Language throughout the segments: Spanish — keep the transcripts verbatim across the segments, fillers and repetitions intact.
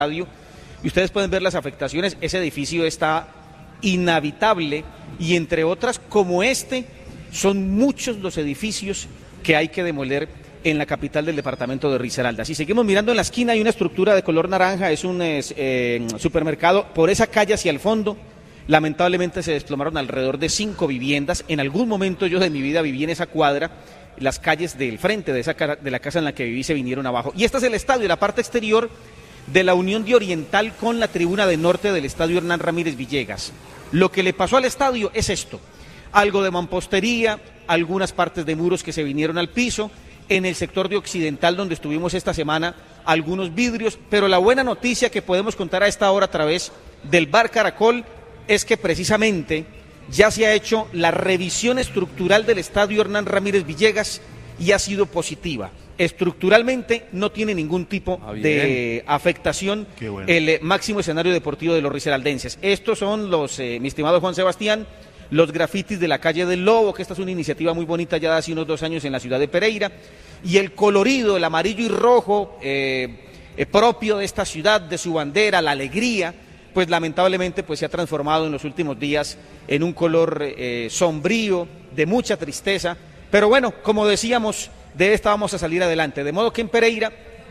estadio, y ustedes pueden ver las afectaciones. Ese edificio está inhabitable y entre otras, como este, son muchos los edificios que hay que demoler en la capital del departamento de Risaralda. Si seguimos mirando en la esquina hay una estructura de color naranja, es un eh, supermercado. Por esa calle hacia el fondo, lamentablemente se desplomaron alrededor de cinco viviendas. En algún momento yo de mi vida viví en esa cuadra, las calles del frente de, esa, de la casa en la que viví se vinieron abajo. Y este es el estadio, la parte exterior de la unión de Oriental con la tribuna de norte del estadio Hernán Ramírez Villegas. Lo que le pasó al estadio es esto: algo de mampostería, algunas partes de muros que se vinieron al piso. En el sector de Occidental, donde estuvimos esta semana, algunos vidrios, pero la buena noticia que podemos contar a esta hora a través del Bar Caracol es que precisamente ya se ha hecho la revisión estructural del estadio Hernán Ramírez Villegas y ha sido positiva. Estructuralmente no tiene ningún tipo ah, de afectación bueno. el eh, máximo escenario deportivo de los risaraldenses. Estos son los, eh, mi estimado Juan Sebastián, los grafitis de la calle del Lobo, que esta es una iniciativa muy bonita ya de hace unos dos años en la ciudad de Pereira, y el colorido, el amarillo y rojo eh, eh, propio de esta ciudad, de su bandera, la alegría, pues lamentablemente pues se ha transformado en los últimos días en un color eh, sombrío, de mucha tristeza, pero bueno, como decíamos, de esta vamos a salir adelante, de modo que en Pereira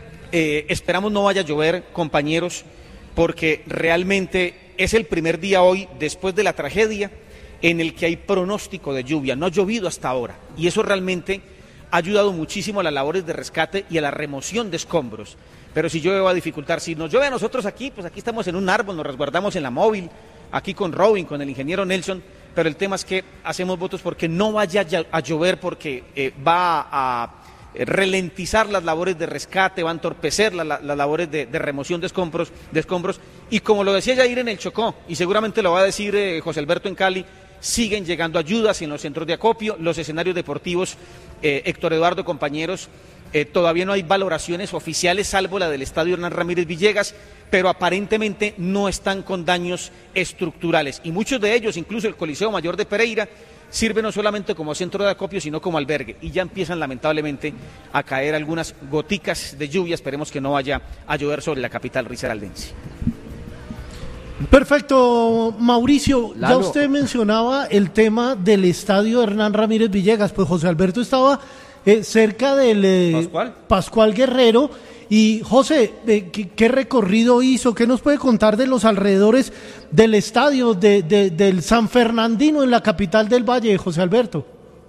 eh, esperamos no vaya a llover, compañeros, porque realmente es el primer día hoy, después de la tragedia, en el que hay pronóstico de lluvia. No ha llovido hasta ahora y eso realmente ha ayudado muchísimo a las labores de rescate y a la remoción de escombros. Pero si llueve va a dificultar. Si nos llueve a nosotros aquí, pues aquí estamos en un árbol, nos resguardamos en la móvil, aquí con Robin, con el ingeniero Nelson, pero el tema es que hacemos votos porque no vaya a llover, porque eh, va a ralentizar las labores de rescate, va a entorpecer la, la, las labores de, de remoción de escombros, de escombros, y como lo decía Yair en el Chocó, y seguramente lo va a decir eh, José Alberto en Cali, siguen llegando ayudas en los centros de acopio, los escenarios deportivos, eh, Héctor Eduardo, compañeros, eh, todavía no hay valoraciones oficiales, salvo la del estadio Hernán Ramírez Villegas, pero aparentemente no están con daños estructurales, y muchos de ellos, incluso el Coliseo Mayor de Pereira, sirve no solamente como centro de acopio, sino como albergue, y ya empiezan lamentablemente a caer algunas goticas de lluvia. Esperemos que no vaya a llover sobre la capital risaraldense. Perfecto, Mauricio. Lalo. Ya usted mencionaba el tema del estadio Hernán Ramírez Villegas, pues José Alberto estaba eh, cerca del eh, Pascual. Pascual Guerrero. Y José, eh, ¿qué, ¿qué recorrido hizo? ¿Qué nos puede contar de los alrededores del estadio de, de, del San Fernandino en la capital del Valle, José Alberto?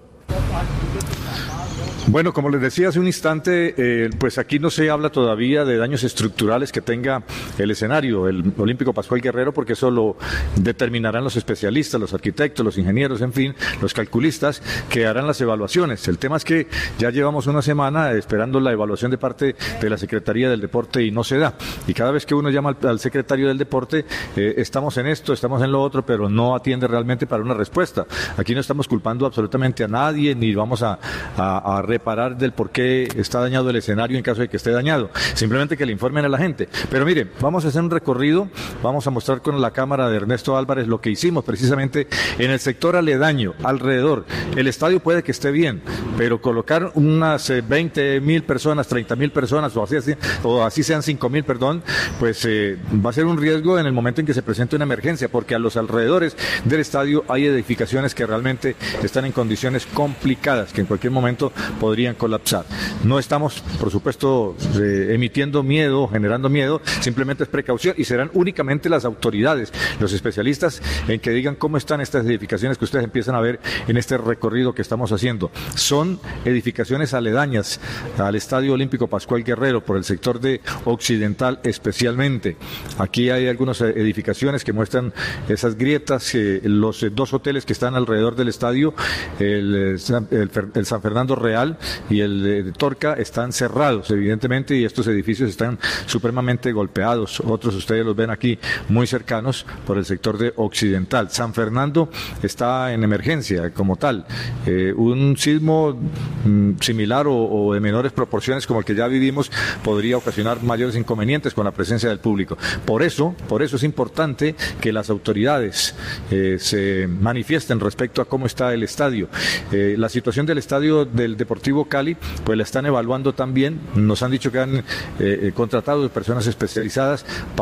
Bueno, como les decía hace un instante, eh, pues aquí no se habla todavía de daños estructurales que tenga el escenario, el Olímpico Pascual Guerrero, porque eso lo determinarán los especialistas, los arquitectos, los ingenieros, en fin, los calculistas, que harán las evaluaciones. El tema es que ya llevamos una semana esperando la evaluación de parte de la Secretaría del Deporte y no se da. Y cada vez que uno llama al, al secretario del Deporte, eh, estamos en esto, estamos en lo otro, pero no atiende realmente para una respuesta. Aquí no estamos culpando absolutamente a nadie, ni vamos a, a, a reparar del por qué está dañado el escenario en caso de que esté dañado, simplemente que le informen a la gente. Pero mire, vamos a hacer un recorrido, vamos a mostrar con la cámara de Ernesto Álvarez lo que hicimos precisamente en el sector aledaño, alrededor. El estadio puede que esté bien, pero colocar unas veinte mil personas, treinta mil personas, o así, así, o así sean cinco mil, perdón, pues eh, va a ser un riesgo en el momento en que se presente una emergencia, porque a los alrededores del estadio hay edificaciones que realmente están en condiciones complicadas, que en cualquier momento podrían colapsar. No estamos, por supuesto, eh, emitiendo miedo, generando miedo, simplemente es precaución y serán únicamente las autoridades, los especialistas, en que digan cómo están estas edificaciones que ustedes empiezan a ver en este recorrido que estamos haciendo. Son edificaciones aledañas al Estadio Olímpico Pascual Guerrero, por el sector de Occidental especialmente. Aquí hay algunas edificaciones que muestran esas grietas, eh, los eh, dos hoteles que están alrededor del estadio, el, el, el San Fernando Real y el de Torca, están cerrados evidentemente, y estos edificios están supremamente golpeados. Otros ustedes los ven aquí muy cercanos por el sector de Occidental. San Fernando está en emergencia como tal. Eh, un sismo mm, similar o, o de menores proporciones como el que ya vivimos podría ocasionar mayores inconvenientes con la presencia del público. Por eso, por eso es importante que las autoridades eh, se manifiesten respecto a cómo está el estadio. Eh, la situación del estadio del Deportivo Deportivo Cali, pues la están evaluando también. Nos han dicho que han eh, contratado personas especializadas